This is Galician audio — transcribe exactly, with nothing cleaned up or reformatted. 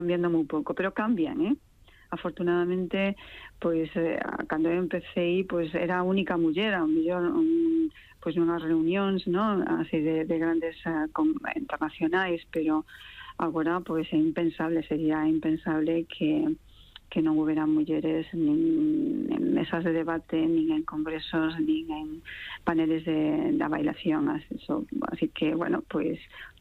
cambiando moi pouco, pero cambian, eh? Afortunadamente, pois, eh, cando eu empecé, pois, era a única muller, ao mellor, um, pois, nunhas reunións, non? Así de, de grandes uh, com, internacionais, pero agora, pois, é impensable, sería impensable que que non houbera mulleres nin en mesas de debate, nin en congresos, nin en paneles de, de bailación, así, so, así que, bueno, pois,